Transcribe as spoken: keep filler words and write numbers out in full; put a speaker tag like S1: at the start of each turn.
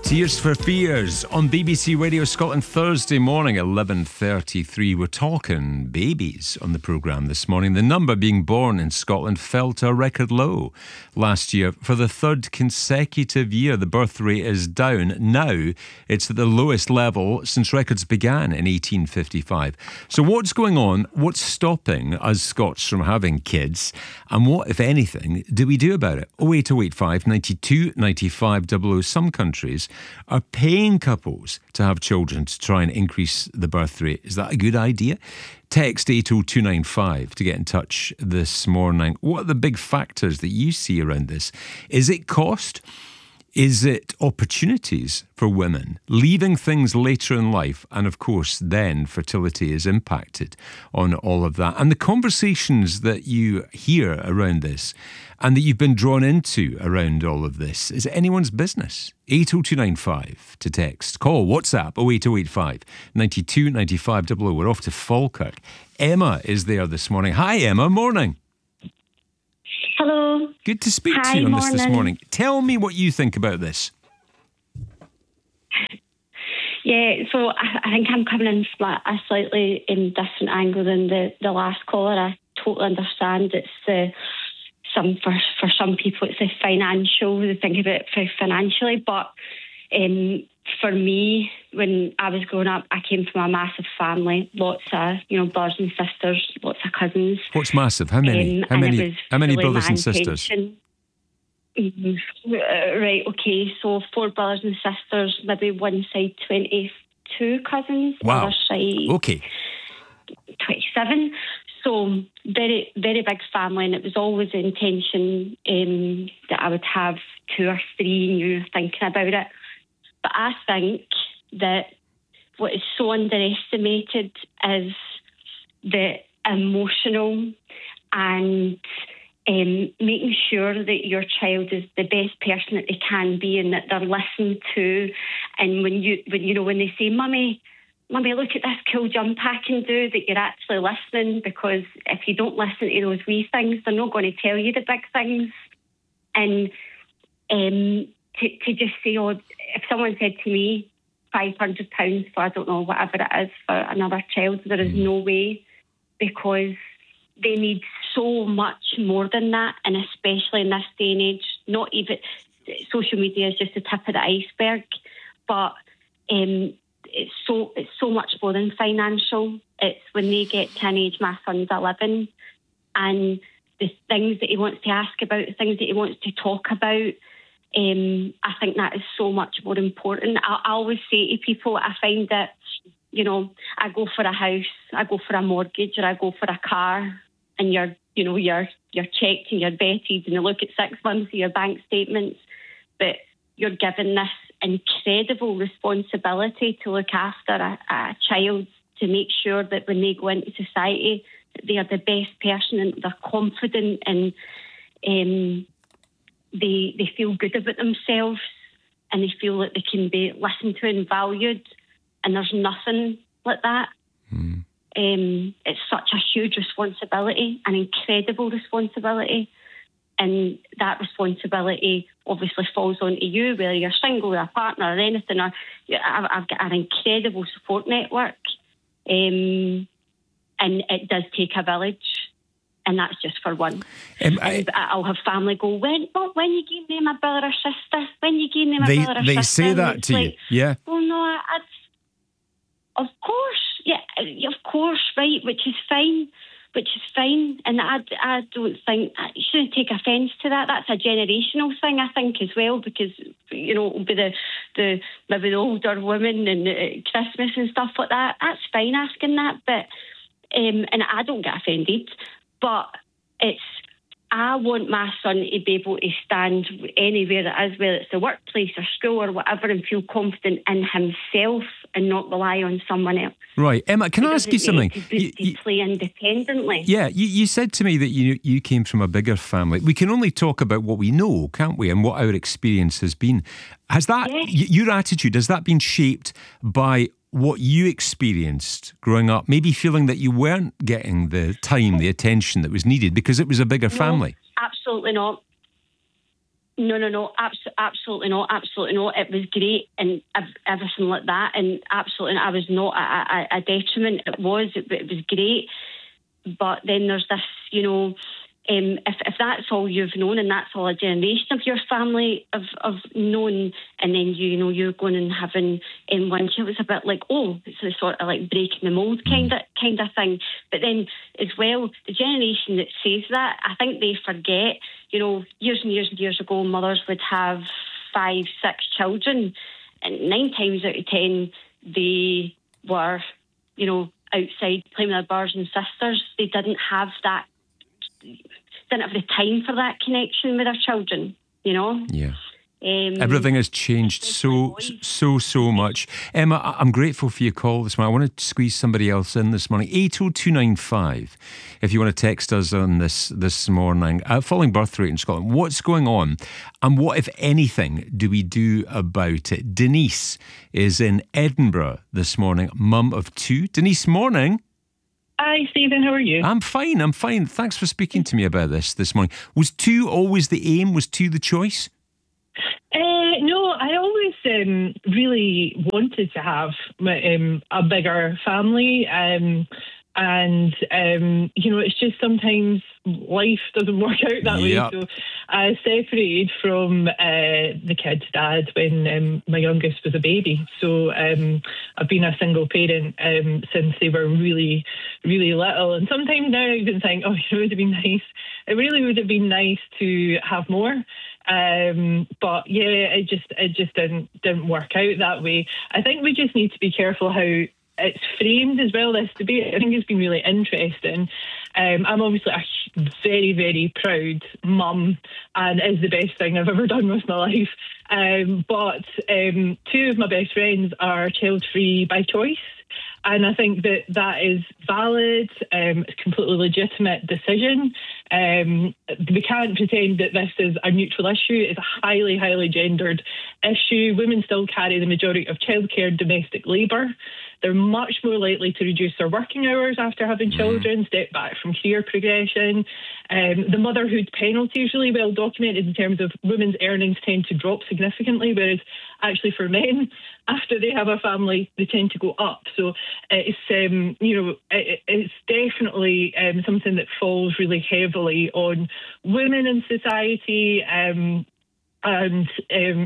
S1: Tears for Fears on B B C Radio Scotland Thursday morning, eleven thirty-three. We're talking babies on the programme this morning. The number being born in Scotland fell to a record low last year. For the third consecutive year, the birth rate is down. Now it's at the lowest level since records began in eighteen fifty-five. So what's going on? What's stopping us Scots from having kids? And what, if anything, do we do about it? oh eight oh eight five, ninety-two, ninety-five, double oh. Some countries are paying couples to have children to try and increase the birth rate. Is that a good idea? Text eight oh two nine five to get in touch this morning. What are the big factors that you see around this? Is it cost? Is it opportunities for women, leaving things later in life? And of course, then fertility is impacted on all of that. And the conversations that you hear around this and that you've been drawn into around all of this, is it anyone's business? eight oh two nine five to text. Call WhatsApp oh eight oh eight five, ninety-two, ninety-five, double oh. We're off to Falkirk. Emma is there this morning. Hi, Emma. Morning.
S2: Hello.
S1: Good to speak
S2: Hi,
S1: to you on
S2: morning.
S1: this this morning. Tell me what you think about this.
S2: Yeah, so I, I think I'm coming in from a slightly um, different angle than the, the last caller. I totally understand it's the some for for some people it's the financial, they think about it financially, but um, for me, when I was growing up, I came from a massive family, lots of you know brothers and sisters, lots of cousins.
S1: What's massive? How many?
S2: Um,
S1: how
S2: and
S1: many?
S2: it was
S1: How many
S2: really
S1: brothers
S2: my
S1: and sisters?
S2: intention- Mhm. Uh, Right, okay, so four brothers and sisters, maybe one side twenty-two cousins,
S1: Wow.
S2: other side
S1: Okay.
S2: twenty-seven. So very, very big family, and it was always the intention um, that I would have two or three, and you were thinking about it. But I think that what is so underestimated is the emotional and um, making sure that your child is the best person that they can be, and that they're listened to. And when you, when you know, when they say, "Mummy, Mummy, look at this cool jump I can do," that you're actually listening. Because if you don't listen to those wee things, they're not going to tell you the big things. And um, to, to just say, oh, if someone said to me, five hundred pounds for, I don't know, whatever it is for another child, there is no way, because they need so much more than that. And especially in this day and age, not even, social media is just the tip of the iceberg, but um, it's so it's so much more than financial. It's when they get to an age, my son's eleven, and the things that he wants to ask about, the things that he wants to talk about, um, I think that is so much more important. I, I always say to people, I find that, you know, I go for a house, I go for a mortgage, or I go for a car, and you're, you know, you're you're checked and you're vetted, and you look at six months of your bank statements, but you're given this incredible responsibility to look after a, a child, to make sure that when they go into society, that they are the best person and they're confident, and um, they they feel good about themselves, and they feel that they can be listened to and valued. And there's nothing like that.
S1: Mm.
S2: Um, it's such a huge responsibility, an incredible responsibility. And that responsibility obviously falls onto you, whether you're single or a partner or anything. Or I've, I've got an incredible support network, um, and it does take a village, and that's just for one. Um, I, I'll have family go, when well, when you gave me my brother or sister, when you gave me my
S1: they,
S2: brother or
S1: they
S2: sister.
S1: say that to
S2: like,
S1: you, yeah?
S2: Well, no, I, I'd, of course, yeah, of course, right, which is fine. Which is fine, and I, I don't think, you shouldn't take offence to that. That's a generational thing, I think, as well, because, you know, it'll be the, the maybe the older women and uh, Christmas and stuff like that. That's fine asking that, but, um, and I don't get offended, but it's, I want my son to be able to stand anywhere it is, whether it's the workplace or school or whatever, and feel confident in himself and not rely on someone else.
S1: Right. Emma, can
S2: He
S1: I ask you
S2: doesn't
S1: something?
S2: need to
S1: You- you-
S2: play independently.
S1: Yeah, you, you said to me that you you came from a bigger family. We can only talk about what we know, can't we, and what our experience has been. Has that,
S2: Yes.
S1: y- your attitude, has that been shaped by what you experienced growing up, maybe feeling that you weren't getting the time, the attention that was needed because it was a bigger
S2: No,
S1: family?
S2: Absolutely not. No, no, no, abs- absolutely not, absolutely not. It was great and ev- everything like that, and absolutely, I was not a, a, a detriment. It was, it, it was great. But then there's this, you know, um, if if that's all you've known and that's all a generation of your family have, have known, and then you, you know you're going and having um, one child, it's a bit like, oh, it's a sort of like breaking the mould kind of kind of thing. But then as well, the generation that says that, I think they forget, you know, years and years and years ago, mothers would have five, six children, and nine times out of ten, they were, you know, outside playing with their brothers and sisters. They didn't have that, didn't have the time for that connection with their children, you know?
S1: Yeah.
S2: Um,
S1: Everything has changed so, so, so much. Emma, I- I'm grateful for your call this morning. I want to squeeze somebody else in this morning. eight oh two nine five, if you want to text us on this this morning. Uh, falling birth rate in Scotland, what's going on? And what, if anything, do we do about it? Denise is in Edinburgh this morning, mum of two. Denise, morning.
S3: Hi, Stephen. How are you?
S1: I'm fine, I'm fine. Thanks for speaking to me about this this morning. Was two always the aim? Was two the choice?
S3: Uh, no, I always um, really wanted to have um, a bigger family. Um, and, um, you know, it's just sometimes life doesn't work out that
S1: Yep.
S3: way. So I separated from uh, the kid's dad when um, my youngest was a baby. So um, I've been a single parent um, since they were really, really little. And sometimes now I even think, oh, it would have been nice. It really would have been nice to have more. Um, but yeah, it just it just didn't didn't work out that way. I think we just need to be careful how it's framed as well. This debate, I think, it's been really interesting. Um, I'm obviously a very very proud mum, and it's the best thing I've ever done with my life. Um, but um, two of my best friends are child free by choice. And I think that that is valid. Um, it's a completely legitimate decision. Um, we can't pretend that this is a neutral issue. It's a highly, highly gendered issue. Women still carry the majority of childcare and domestic labour. They're much more likely to reduce their working hours after having children, step back from career progression. Um, the motherhood penalty is really well documented in terms of women's earnings tend to drop significantly, whereas actually for men, after they have a family, they tend to go up. So it's, um, you know, it, it's definitely um, something that falls really heavily on women in society. Um, And, um,